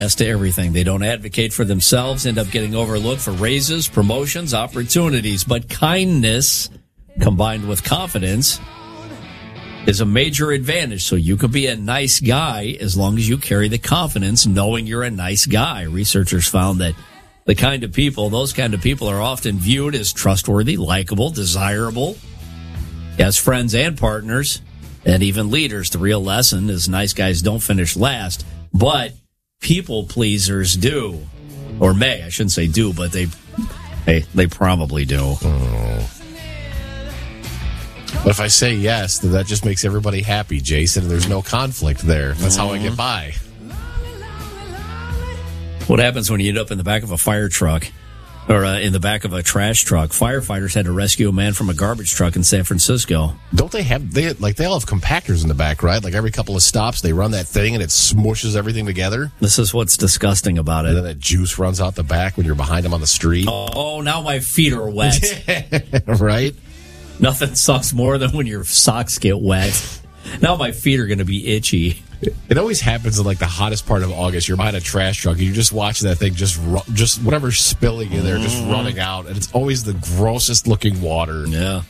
As to everything. They don't advocate for themselves, end up getting overlooked for raises, promotions, opportunities. But kindness, combined with confidence, is a major advantage. So you could be a nice guy as long as you carry the confidence knowing you're a nice guy. Researchers found that those kind of people are often viewed as trustworthy, likable, desirable as friends and partners and even leaders. The real lesson is nice guys don't finish last, but people pleasers do. Or may. I shouldn't say do, but they probably do. But if I say yes, then that just makes everybody happy, Jason, and there's no conflict there. That's how I get by. What happens when you end up in the back of a fire truck or in the back of a trash truck? Firefighters had to rescue a man from a garbage truck in San Francisco. Don't they have, they all have compactors in the back, right? Like every couple of stops, they run that thing and it smushes everything together. This is what's disgusting about it. And then that juice runs out the back when you're behind them on the street. Oh, now my feet are wet. Right? Nothing sucks more than when your socks get wet. Now my feet are going to be itchy. It always happens in like the hottest part of August. You're behind a trash truck and you just watch that thing just whatever's spilling in there just running out, and it's always the grossest looking water. Yeah.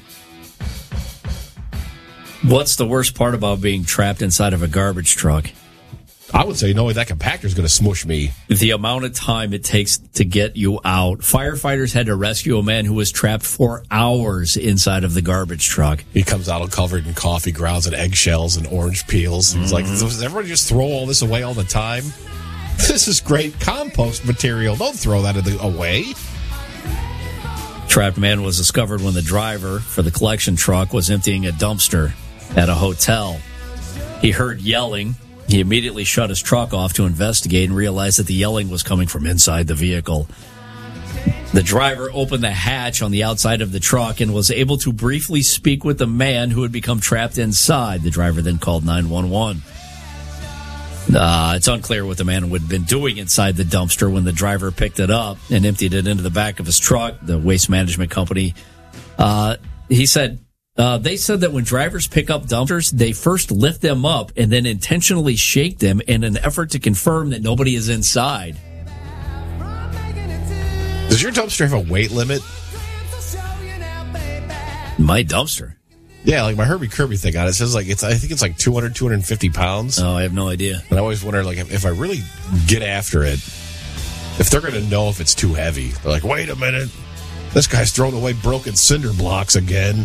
What's the worst part about being trapped inside of a garbage truck? I would say knowing that compactor is going to smush me. The amount of time it takes to get you out. Firefighters had to rescue a man who was trapped for hours inside of the garbage truck. He comes out all covered in coffee grounds and eggshells and orange peels. He's like, does everybody just throw all this away all the time? This is great compost material. Don't throw that away. Trapped man was discovered when the driver for the collection truck was emptying a dumpster at a hotel. He heard yelling. He immediately shut his truck off to investigate and realized that the yelling was coming from inside the vehicle. The driver opened the hatch on the outside of the truck and was able to briefly speak with the man who had become trapped inside. The driver then called 911. It's unclear what the man had been doing inside the dumpster when the driver picked it up and emptied it into the back of his truck. The waste management company, he said, they said that when drivers pick up dumpsters, they first lift them up and then intentionally shake them in an effort to confirm that nobody is inside. Does your dumpster have a weight limit? My dumpster? Yeah, like my Herbie Kirby thing on it says like I think it's like 200, 250 pounds. Oh, I have no idea. And I always wonder, like, if I really get after it, if they're going to know if it's too heavy. They're like, wait a minute, this guy's throwing away broken cinder blocks again.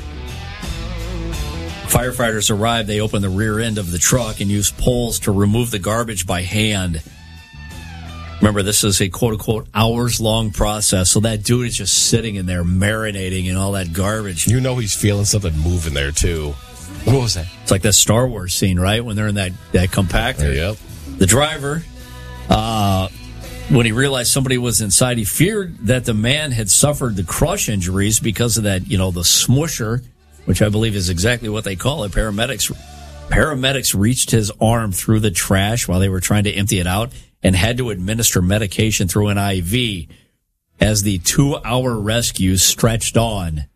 Firefighters arrived. They opened the rear end of the truck and used poles to remove the garbage by hand. Remember, this is a quote-unquote hours-long process, so that dude is just sitting in there marinating in all that garbage. You know he's feeling something moving there, too. What was that? It's like that Star Wars scene, right? When they're in that compactor. Yep. The driver, when he realized somebody was inside, he feared that the man had suffered the crush injuries because of that, the smusher, which I believe is exactly what they call it. Paramedics reached his arm through the trash while they were trying to empty it out and had to administer medication through an IV as the 2-hour rescue stretched on.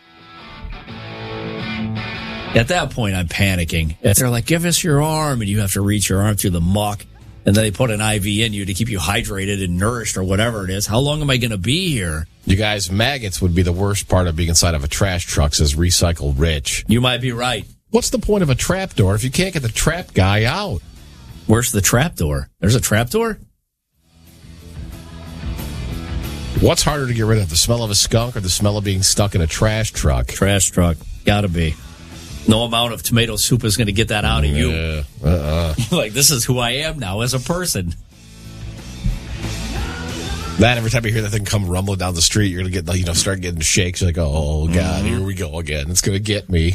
At that point, I'm panicking. They're like, give us your arm, and you have to reach your arm through the muck, and then they put an IV in you to keep you hydrated and nourished or whatever it is. How long am I going to be here? You guys, maggots would be the worst part of being inside of a trash truck, says Recycle Rich. You might be right. What's the point of a trap door if you can't get the trap guy out? Where's the trap door? There's a trap door? What's harder to get rid of, the smell of a skunk or the smell of being stuck in a trash truck? Trash truck. Gotta be. No amount of tomato soup is going to get that out of you. Like, this is who I am now as a person. That every time you hear that thing come rumbling down the street, you're going to get, start getting shakes. You're like, oh, God, here we go again. It's going to get me.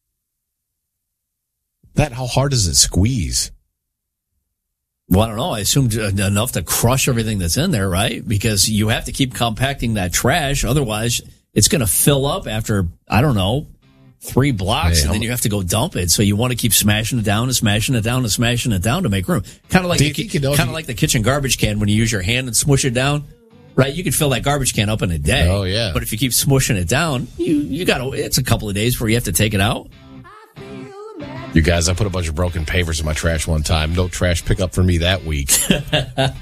How hard does it squeeze? Well, I don't know. I assumed enough to crush everything that's in there, right? Because you have to keep compacting that trash. Otherwise, it's going to fill up after, 3 blocks, and then you have to go dump it. So you want to keep smashing it down and smashing it down and smashing it down to make room. Kind of like the kitchen garbage can when you use your hand and smush it down, right? You could fill that garbage can up in a day. Oh, yeah. But if you keep smushing it down, it's a couple of days before you have to take it out. You guys, I put a bunch of broken pavers in my trash one time. No trash pickup for me that week.